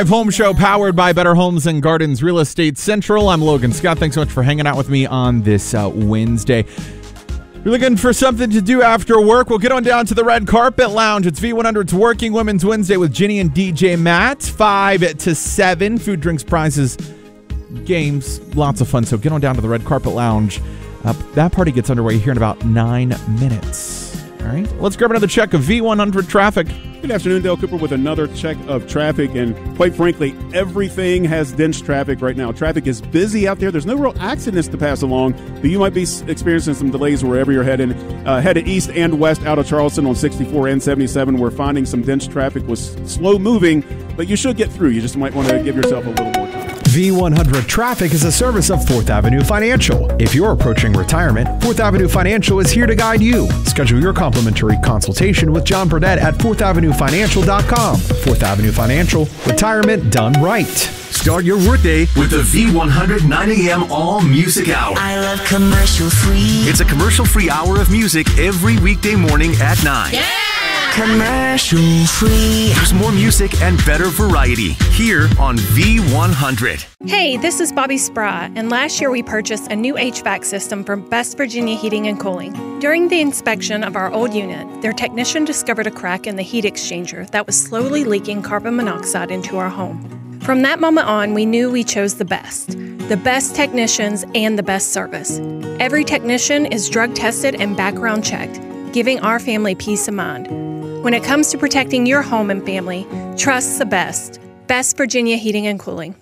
Home show powered by Better Homes and Gardens Real Estate Central. I'm Logan Scott. Thanks so much for hanging out with me on this Wednesday. You're looking for something to do after work? Well, get on down to the Red Carpet Lounge. It's V100's Working Women's Wednesday with Ginny and DJ Matt, 5 to 7. Food, drinks, prizes, games, lots of fun. So get on down to the Red Carpet Lounge. That party gets underway here in about 9 minutes. All right, let's grab another check of V100 traffic. Good afternoon, Dale Cooper with another check of traffic. And quite frankly, everything has dense traffic right now. Traffic is busy out there. There's no real accidents to pass along, but you might be experiencing some delays wherever you're headed. Headed east and west out of Charleston on 64 and 77. We're finding some dense traffic was slow moving, but you should get through. You just might want to give yourself a little more time. V100 Traffic is a service of 4th Avenue Financial. If you're approaching retirement, 4th Avenue Financial is here to guide you. Schedule your complimentary consultation with John Burdett at 4thavenuefinancial.com. 4th Avenue Financial, retirement done right. Start your workday with the V100 9 a.m. All Music Hour. I love commercial free. It's a commercial-free hour of music every weekday morning at 9. Yeah! Commercial free. There's more music and better variety here on V100. Hey, this is Bobby Sprat, and last year we purchased a new HVAC system from Best Virginia Heating and Cooling. During the inspection of our old unit, their technician discovered a crack in the heat exchanger that was slowly leaking carbon monoxide into our home. From that moment on, we knew we chose the best technicians and the best service. Every technician is drug tested and background checked, giving our family peace of mind. When it comes to protecting your home and family, trust the best. Best Virginia Heating and Cooling.